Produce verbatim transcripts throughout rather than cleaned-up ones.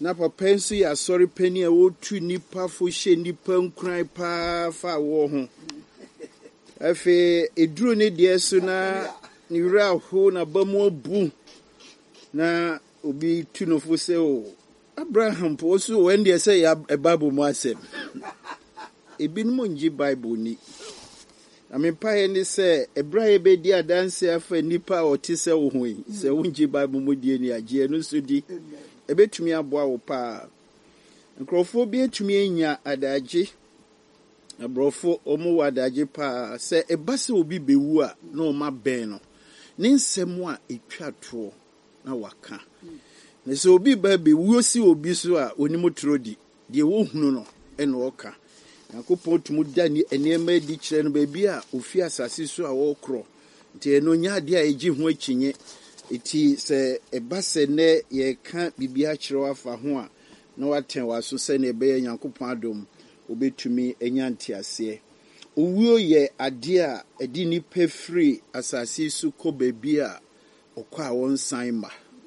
na papa nso ya sorry penny a wotu nipa fo hye nipa nkran pa fa wo ho afi eduru ne de so na ni wura ho na bamu abu na obi tu no fo se o Abraham po so when they say ya Bible mo asem ebi no nji Bible ni ame pae ni se Abraham be di adanse afa nipa oti se wo ho yi se wonji Bible mo die ni agye no so di ebetumi aboa wo pa nkrofo bi etumi enya adaje abrofo omo wadaje pa se ebase obi bewu a na o ma ben no ne nsem a etwa to na waka na se obi ba bewu si obi so a onimo trodi de wo hunu no ene oka yakopon tumu da ni enema di kire no ba bi a ofi asase so a wo kro nti eno nya de a eji ho akinye iti se ebase ne ye ka bibia kire afa ho a na waten waso se ne be yankopon adom obetumi enyanti ase owuo ye ade a edi ni pefri asase so ko ba bi a okwa won sanma.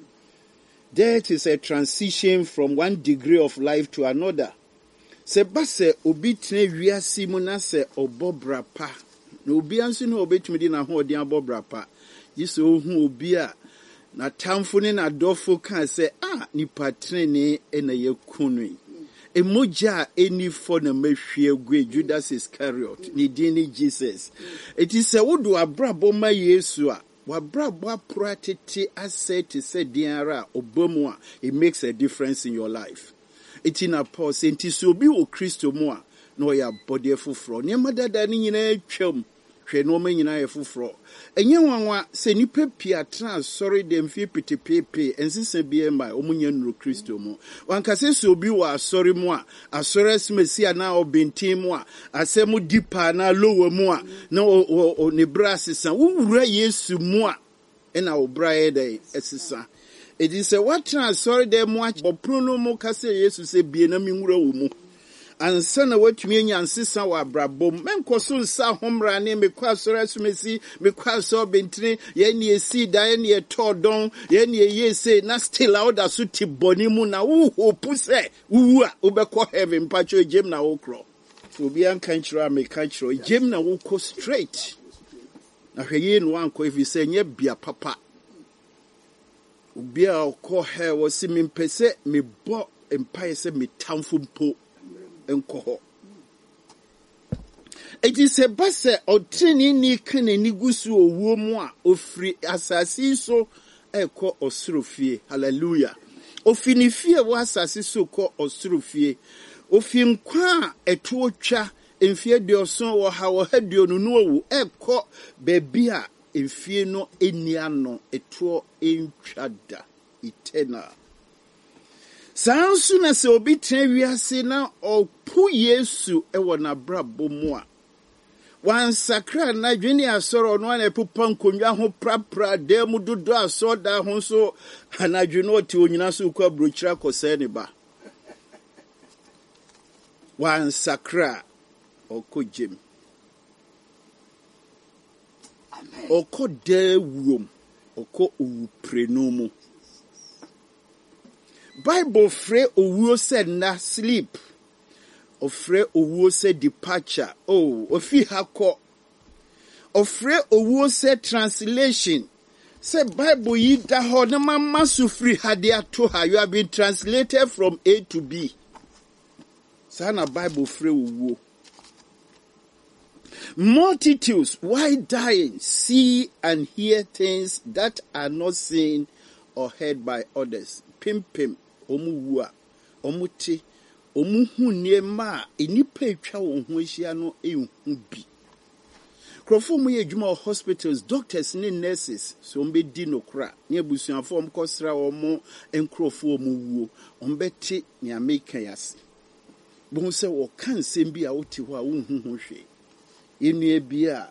Death is a transition from one degree of life to another. Se base obi tene wiase mu na se obobra pa na obi anso na obetumi di na ho odi abobra pa yise ohu obi a na tamfo ne na dofo kan se ah nipa trene ena yakunu emoja eni for na mahwie gwe Judas Iscariot ni dini Jesus it is a wodo abrabo ma Yesu a wabrabo apratete asset se diara obamu a it makes a difference in your life. It in a pause enti so bi o Kristo mu a no ya body fufro ne madada ni nyina atwam hwe no ma nyina ye fufro enye wanwa se nipa pia trans sorry dem fi pitipepe ensise bi emba omunya nuro Kristo mu wankase so bi wa sorry mu a asore smesi na obentin mu a asemu dipa na lower mu a na o ne brasisa wura Yesu mu a ena obrae dey esisa. It is a what sorry them watch or pruno mo kase Yesu se bie na minwura wo mu ansa na watumi anya nsesa wa brabom menko so nsa homra ne me kwa sora sumesi me kwa so bentine ye ne esi da ye ne todon ye ne yese na still out da so ti boni mu na wo hopu se wu a obekọ heaven pacho jem na wo kro obi an kan kira me kan kira jem na wo ko straight na hweye no anko efi se nye bia papa obi a ko he wo si me mpese me bo empire se me tamfo mpo enko. It is a basse or training ni kene ni gusu owo mu a ofri asasi so eko osurofie. Hallelujah. Ofini fie wa asasi so ko osurofie. Ofi nkwa eto twa emfie de oson wo ha wo hadio no no wu eko bebi a emfie no enia no eto entwada eternal. Sansu na se obi tren wiase na opu Yesu ewo na brabo mu a wan sakra na dwene asoro no na epupa nkonwa ho prapra da mu dodo asoda ho so anadwene oti onyina so kwa brochira kose ne ba wan sakra okojem amen okode wuom oko uprenomu. Bible free owuo said na sleep. Ofre owuo said departure. Oh, ofi hako. Ofre owuo said translation. Say Bible yi da ho na mama su free hade ato ha. You have been translated from A to B. Sana Bible free owuo. Multitudes, why dying, see and hear things that are not seen or heard by others. Pim pim. Omuwa omuti omuhu niema enipa etwa wo ho ahia no ehu bi krofo mu ye dwuma hospitals doctors ne nurses so mbedi no kra ne abusuafo om kosra wo enkrofo omuwuo ombeti ne ameka yase bo se wo kan sem bi a woti ho a wo hu ho hwe enua bi a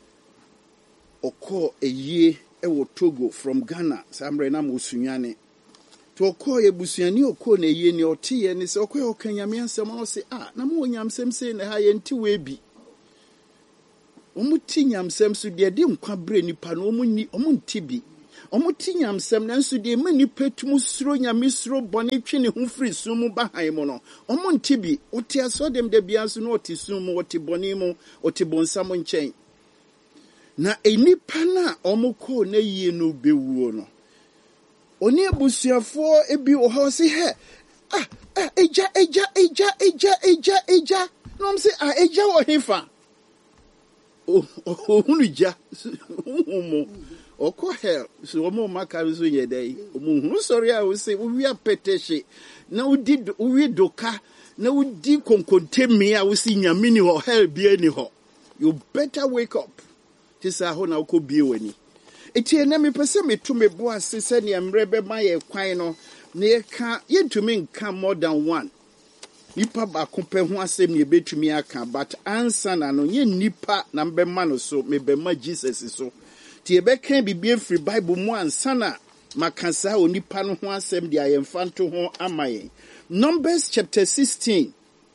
okọ eyie ewo Togo from Ghana samre na mo sunyane to okọ ebusuani okọ na eyie ni otiye ni se okọ okanyame ansem o se ah na mo nyamsem se na ha ye nti we bi omuti nyamsem so de de nkwa bre nipa no omunni omunti bi Omo ti nyamsem nanso de ma nipa tumu suro nyame suro bone twe ne ho firi sumu bahan mu no. Omo nti bi oti aso dem de bia so no oti sumu oti bone mu oti bonsam nchen. Na enipa na omo ko na yie no bewuo no. Oni abusuafo ebi wo ho se he ah ah eja eja eja eja eja eja no mse ah eja wo hefa oh oh hunu ja umo oko hell so omo maka so ye dai omo hunu sorry I will say we are peteshe na udi we doka na udi konkontemi a we si nyame ni ho hell bia ni ho. You better wake up tisa ho na uko bie wani eti na me pese me to me bo ase se ne mrebe ma ye kwan no na ye ka ye ntumi nka more than one nipa ba ko pe ho asem ne betumi aka but answer na no ye nipa na mbe ma no so me be ma Jesus so ti e be kan bibie free Bible mu answer na makasa onipa no ho asem dia ye mfanto ho amaye. Numbers chapter sixteen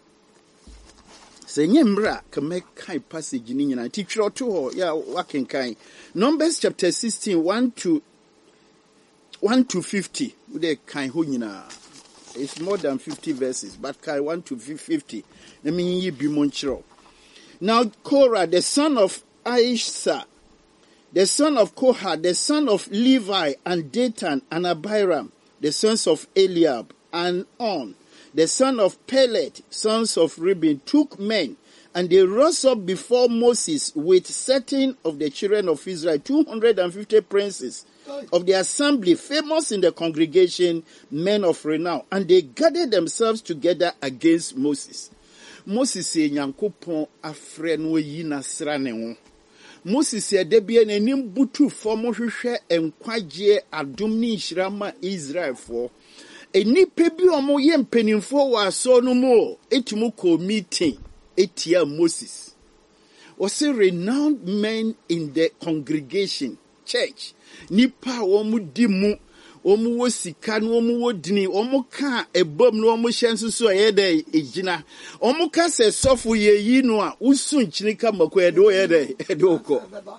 se nyemra ka me kai passage ni nyina ti twiro to ho ya wakenkan. Numbers chapter sixteen one to one to fifty we dey kan ho nyina. It's more than fifty verses, but kai one to fifty. Let me yi bi mo nchiro. Now Korah, the son of Aisha, the son of Kohath, the son of Levi, and Dathan and Abiram, the sons of Eliab, and On, the son of Pelet, sons of Reuben, took men, and they rose up before Moses with certain of the children of Israel, two hundred fifty princes of the assembly, famous in the congregation, men of renown, and they gathered themselves together against Moses. Moses said, Nyankopon afre no yi nasra ne ho. Moses said, Debia n'anim butu fo mo hwehwe enkwagye adom ni nhyirama Israel fo. Enipa bi omo ye mpanimfo wa so no mo etumu ko meeting etia Moses. Was a renowned men in the congregation, church. Nipa omu dimu omu wo sika no omu wo dini omu ka ebom no omu hyenso so ye dey ejina omu ka se sofo ye yi no a usu nchinika makwa de o ye dey e de oko.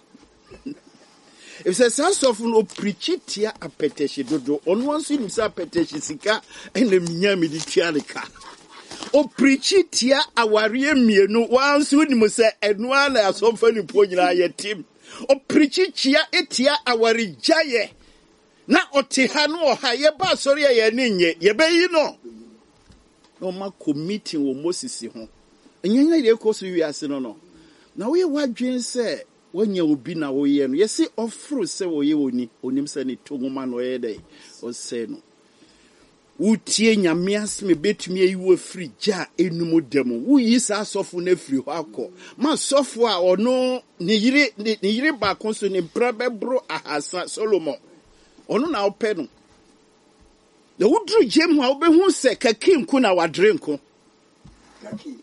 If se sofo no preach tia apeteshi dodo onu wansu ni sa apeteshi sika ene minyami di tialika o preach tia aware mienu wansu ni mo se enu ala asofo ni po nyina ye tim o preach tia etia aware jaye na otiha no oha ye ba sori ye ninye ye be yi no no ma committee wo Moses ho enyanya ye ko so wiase no no na we wadwen se wanya obi na wo ye no ye se ofru se wo ye oni onim se ni tongoma no ye dai o se no utie nyame asme betumi ayiwo free ja enumu demo wo yi sa asofo na free ho akọ ma sofo a ono ne yire ne yire ba konso ne brabebro ahasa Solomon ono na ope no the wudru jem ha obehu se kaki nku na wadre nku kaki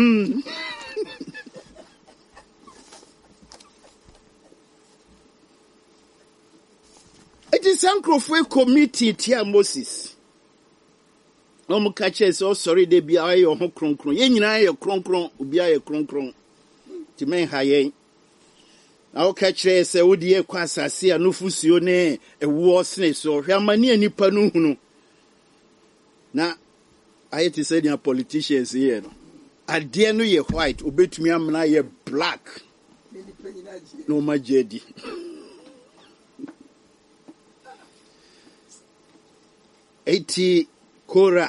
it is Sankrofwe committee tia Moses no mo ka che so sorry de bia aye ho kronkron ye nyina ye kronkron obi aye kronkron ti men ha ye na o ka che se wodi ye kwa asase a no fusuo ne ewo sne so hwe amani anipa no hunu na aye ti say dia politicians here no ade no ye white obetumi amna ye black no majedi eighty Korah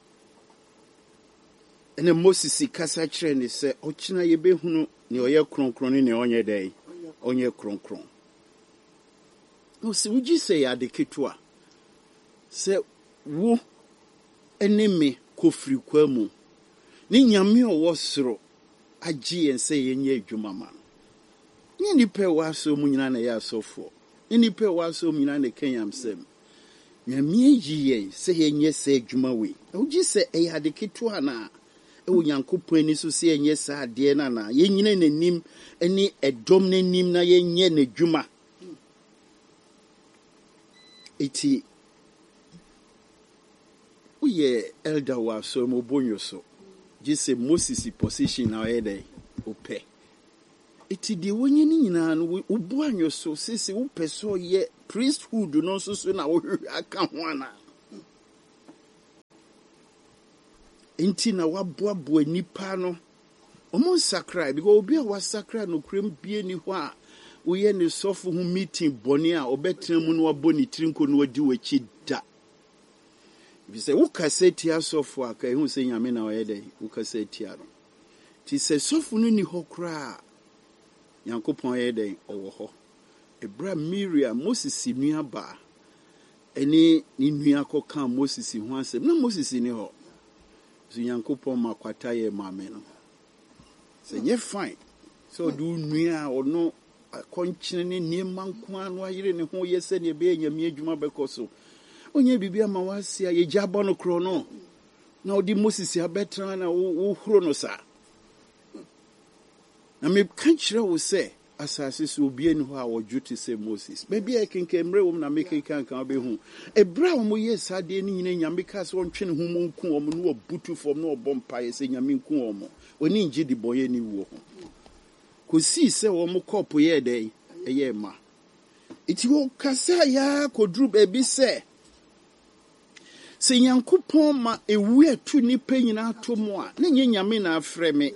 ene Moses kasa kire ne se ochina ye behunu ne oye kronkron ne onye dai onye kronkron no se wuji se ya de ketua se wo eneme kofri kwamu ni nyame owo soro agi ense ye nye adwuma ma ni nipa wa so mu nyina na ya sofo ni nipa wa so mu nyina na kenyam sem nyame yiye se ye nye se adwuma we wuji se e ya de ketua na e wo Nyankopon ani so se ye nye sa ade na na ye nyina nanim ani edom nanim na ye nye na adwuma iti uye elder wa so mo bonyo so ji se Moses position na ye dey ope iti di wenye ni nyina no ubu anyo so sisi upe so ye priesthood no so so na wo aka ho ana inti na waboaboa nipa no omo sakra because obi a wasakra no krem bie ni ho a wo ye ne sofo ho meeting boni a obetra mu no waboni trinko no wadi wachi da bi se wo kaseti asofo aka hu se nyame na wo ye dai wo kaseti aro ti se sofo no ni ho kra Yankopon ye den owo ho ebra Miriam Moses nua ba eni ni nua koka Moses ho asem na Moses ni ho so Yankopon makwata ye maame no se ye fine so du nua ono konchine ne niema nko anu ayire ne ho ye se ne be nyame adwuma bekoso onye bibia ma wasia ye jabo no kro no na odi Moses abetra na wo huro no sa na me kan kire wo se asase so obi eni ho a wojuti se Moses baby e kenke mre wo na me kan kan be hu ebra wo ye sade ni nyina nyame ka se wontwe ne hu mo nku wo no obutu fom no obompa ye se nyame nku wo mo oni ngi di boye ni wo ho ko si se wo mo kopo ye dai eye ma iti wo kasa ya kodru baby se se Yankopon ma ewu atu ni panyina atomo a na nyame na afre me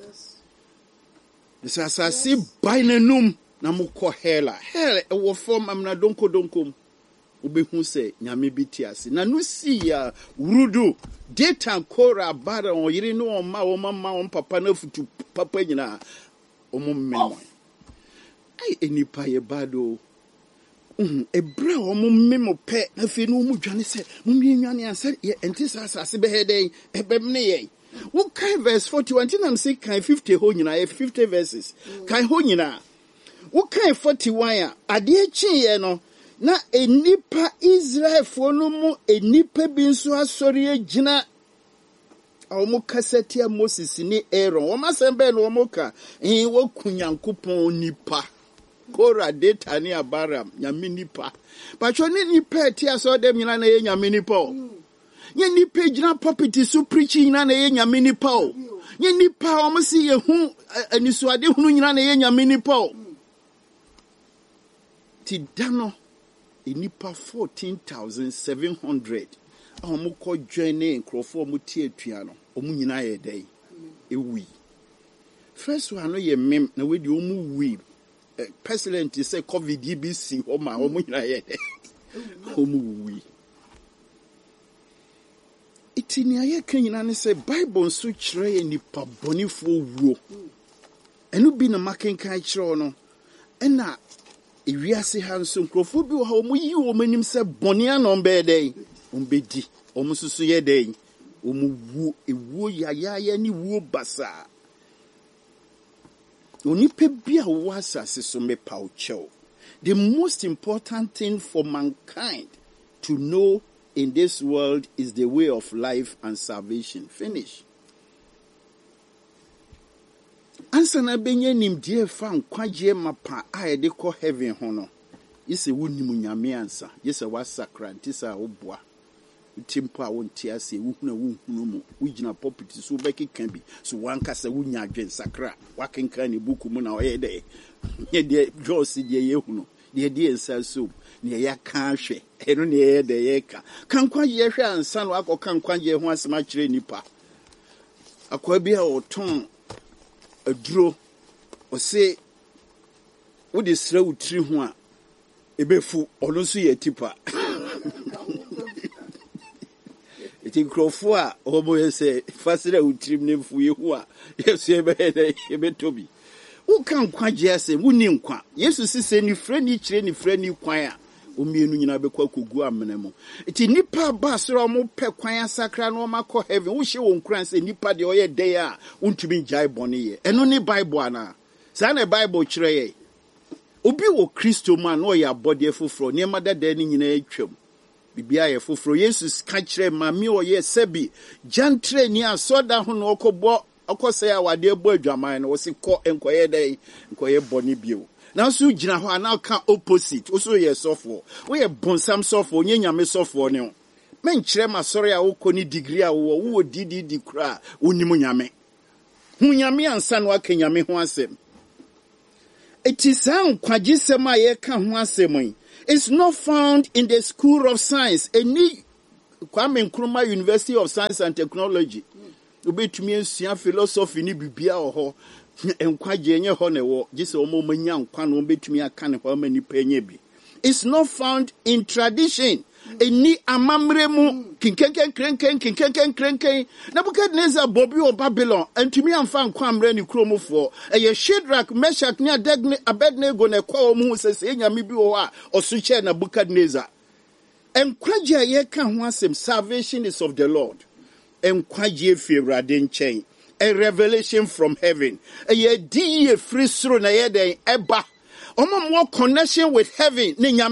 Sasa si bainenum na mukọ hela hela ewo form amna donko donkom obehu se nyame bitiase na no si ya rudu data kora bara on yiri no ma o mama on papa na futu papa nyina o mo mmemo ai enipa ye bado mhm ebra o mo mmemo pe na fe no mu dwane se mo mienwane anse ye enti sasa se be heden ebem ne ye what kind verse forty-one I'm say kind fifty ho nyina fifty verses kind ho nyina what kind forty-one a ade chi ye no na enipa Israel fo no mu enipa bi nso asori agina awomo kaseti a Moses ni Aaron wo masembe no wo ka eh wo kunyankopon nipa Kora data ni Abaram nyame nipa pacho ni nipa ti aso dem nyina na ye nyame nipa Nye nipa jina property so preaching na na ye nyame nipa o. Nye nipa o mo si ye hu anisuade hunu nyina na ye nyame nipa o. Ti dano e nipa fourteen thousand seven hundred. A mo ko join nkrofo mo tie atua no. O mo nyina ye dai. E wi. First one no ye mem na we di o mu wi. Pestilent say COVID D B C o ma o mo nyina ye dai. O mu wi. Itini aye kenyina ne se Bible nso kire nipa bonifo wuo enu bi na makenkan kire no ena ewiase ha nso nkrofo bi wo ha omo yi wo manim se bone anon be dey ombedi omo susu ye dey omo wu ewuo yaya ya ni wuo basa onipa bi a wo asase so me paucho. The most important thing for mankind to know in this world is the way of life and salvation. Finish. Ansa na benye nimdie fa nkwaje mapa a ye de ko heaven ho no. Yese wonimu nyame ansa. Yese wasakra ntisa obua. Timpo a wonti ase wuhuna wuhunu mu. Wugina property so beki kan bi. So wanka se wunya adwen sakra. Wakenka ne buku mu na oye de. Ye de Jose de ye hunu. De de ensa so. Ne ya kan hwe eno ne ye de ye ka kankwa ye hwe ansa no akọ kankwa ye ho asema kire nipa akwa bia oton aduro o se wo de sra utri ho a ebefu ono so ye tipa eti krofo a obo ye se fasira utrim ne fu ye ho a yesu ebe de ebe tobi wo kankwa je ase wo ni nkwa yesu sise ni frɛ ni kire ni frɛ ni kwan a omienu nyina bekwa kogu amenemo eti nipa ba soro mo pe kwan asakra no makọ heaven wo hye won kran se nipa de oye dey a untumi jai bone ye eno ni bible ana sa na bible kire ye obi wo Kristo man no ya body foforo ne madada ni nyina atwam bibia ye foforo Jesus ka kire ma mi oye sebi jantre ni asoda ho no okọbọ okọse ya wade ebo adwaman no wo se kọ enkoye dey enkoye bone bio. Now so jina ho ana ka opposite oso ye sofo we ye bonsam sofo onye nyame sofo ne men kire ma sori a wo ni degree a wo wo didi di kra onimu nyame hu nyame ansa no aka nyame ho asem It is it's not found in the School of Science. Any Kwame Nkrumah University of Science and Technology. Ube to me philosophy ni bibia oho. Enkwaje enye ho ne wo. Jise omo manya nkwa no ube to me akane ho mani penye bi. It's not found in tradition. Eni amamremu kinkenken krenken kinkenken krenken Nebuchadnezzar bobi o Babylon entumi amfa nkwa amre ni kromofo eye Shadrach Meshach ni Abednego ne kwa omu sese enyame bi wo a osuche Nebuchadnezzar enkwaje ye ka ho asem salvation is of the Lord enkwaje fi Awurade nchen a revelation from heaven eye die free soro na ye den eba Omo more connection with heaven.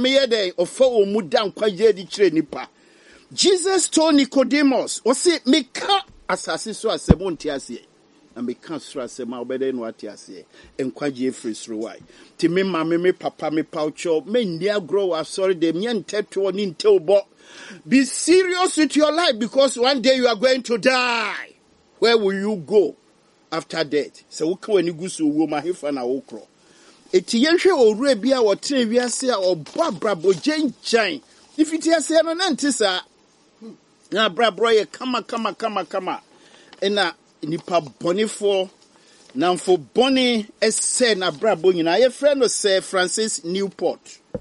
Jesus told Nicodemus, "O say me ka asase so asemo ntiase, na me ka so asemo obede no atiase, enkwaje free through why. Ti me mama me papa me paucho, me ndia grow sorry dem nye nteto ni nteubo. Be serious with your life because one day you are going to die. Where will you go after death? So we can gusu wo mahefa na wokro. Eti yenhwe owura bia wo tre wiase a obo abrabo genchan ifiti ase no na ntisa na abrabro ye kama kama kama kama ena nipa bonifo namfo boni ese na abrabo nyina ye frɛ no Sir Francis Newport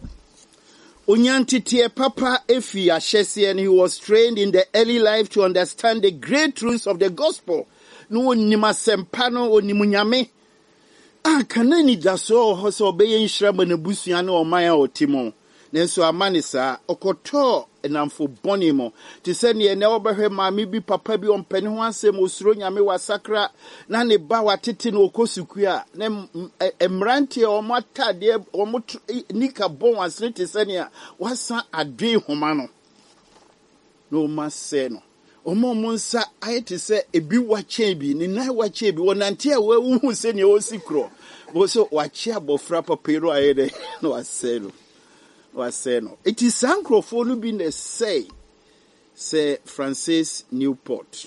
Onyantitie papa efi ahyese and he was trained in the early life to understand the great truths of the gospel no onima sempa no onimunyame Ah, kanani daso hoso beye nhrama na busua na oman a otimo. Nenso amanisa okoto enamfo boni mo. Ti se ne ne obehwe maami bi papa bi ompani ho asem osuro nyame wasakra na ne ba watete na okosuku a ne emrante omo atade omo nika bon asre ti se ne a wasa adwe homa no. No mase no. Omo monsa ayete se ebi wache bi ni na wache bi wonante a wawu se ne osikro bo so wache abofra papero ayede no waselo waseno it is sankrofo no bi ne say Sir Francis Newport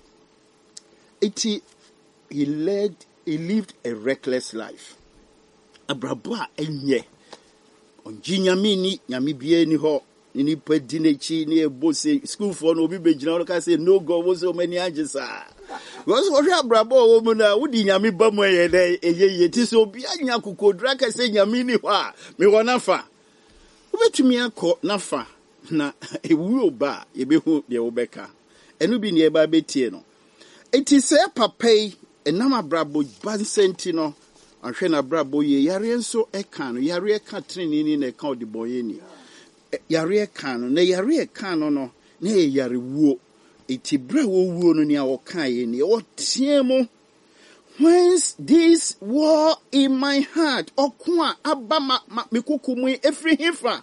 it he led he lived a reckless life abrabo a enye onjinyame ni nyame bia ni ho ni pedinechi ni ebose school for no bi begina no ka say no go wo so many agesa was wo hwa brabo wo mu na wudi nyame ba mu ye dey eyeye ti so bi anya kokodra ka say nyame ni ho a me wo nafa obetumi akọ nafa na ewu oba ye behu de wo beka enu bi ne e ba betie no eti say papai enam abrabo bansenti no ahwe na brabo ye yare nso eka no yare eka trenini na eka odiboye ni yare kano na yare kano no na yare wuo eti bra wo wuo no ni a wokan ye ni o tiemo whence this war in my heart okun a aba me kokomu efri hifa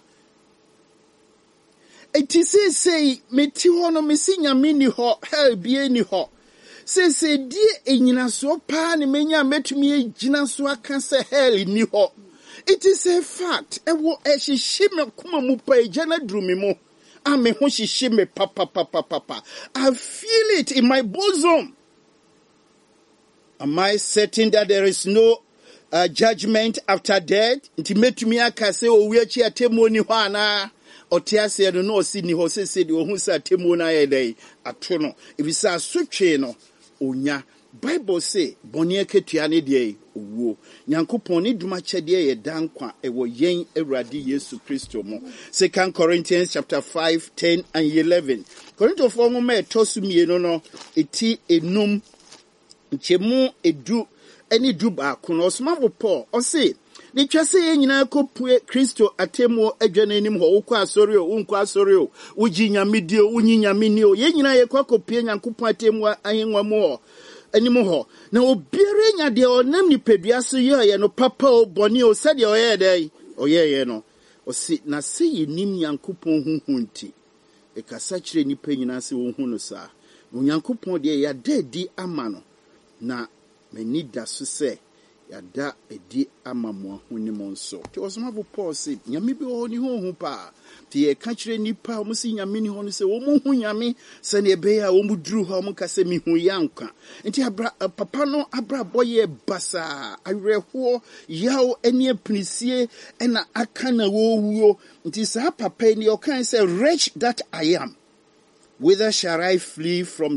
eti say say meti ho no me sinya mini ho hell bie ni ho say say die enyina so pa ne menya metumi egina so aka say hell ni ho. It is a fact. Ewo eshishime kuma mupa ejana drumimo. Ame ho shishime papa papa papa. I feel it in my bosom. Am I certain that there is no uh, judgment after death? Intimatumi akase owiachi atemo ni ho ana. Otiase no no si ni ho se se de ohun sa atemo na ye dai atono. Ibisa asotwe no onya. Bible say boni eketua ne de owo nyankopon ne duma chede ye dankwa ewo yen Awurade Yesu Kristo mo. Second Corinthians chapter five, ten and eleven. Korinto fo mo me tosu mienu no eti enum nchemu edu eni du ba kono osmafo Paul o say ne twase ye nyina kopue Kristo atemo adwana anim ho wokọ asori o wonko asori o wuji nyamedi o wunyi nyameni o ye nyina ye kwakopie nyankopon atemo ahenwa mo animo ho na obiere nya de onam ni pedua so ye no papa o boni o sade o ye dai o ye ye no o si na se yenim yankopon huhunti e kasa kire ni panyina se wo hu no sa no yankopon de ya dadi ama no na mani da so se yada edi ama mo ahoni mo nso te osomafo Paul say nyame bi ho ni ho hu pa te ye ka kire nipa o si nyame ni ho no say wo mo hu nyame se ne be ya wo mu duru ho mo ka se mi hu yanka nti abra papa no abra boye basa awerɛho yaw eni apinisie ena aka na wo wuo nti sa papa ni o kan say wretch that I am, whither shall I flee from